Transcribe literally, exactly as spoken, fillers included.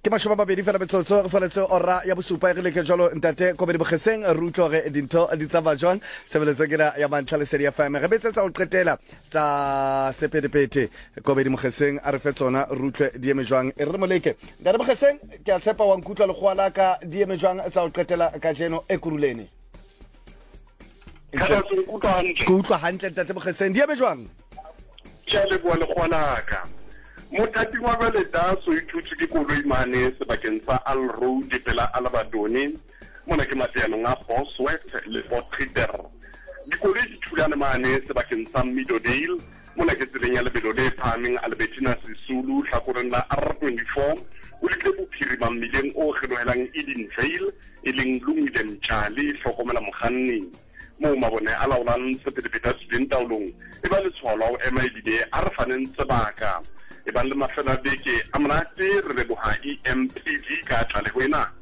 ke mashome a mabedi fela metsotso re foletse ora ya bosupa e re leke jalo ntate Kobedi Mokgeseng re utlwa gore dintho di tsamaya jwang tshebeletso ke ya Mantlha Lesedi F M re betsetsa o qetela tsa sepedepete Kobedi Mokgeseng a re fe tsona re utlwe di eme jwang e re moleke ntate Mokgeseng ke a tshepa wa nkutlwa le khwala ka di eme jwang tsa o qetela ka jeno e kurulene ka tsong utlwa hantle ke utlwa hantle ntate Mokgeseng di eme jwang tja le bua le khwala ka mothapi wa bale da so ithutse ke koloi mane sebakeng sa Al Road pela Alabadoni mona ke mateano nga Bosworth le Potreader dikoloi di thulana mane sebakeng sa Meadowdale mona ke tseleng ya lebelo le phaming Albertina Sisulu hlakoreng la R twenty-four o le tle bophirima mmileng o kgelohelang Edenvale e leng Lungile Mtshali hlokomela mokganni mo mabone a laolang sepedepeta studentaulong e ba le tshwala o ema edile a re faneng sebaka e ba le mafela beke a monate re leboha E M P V ka tla le wena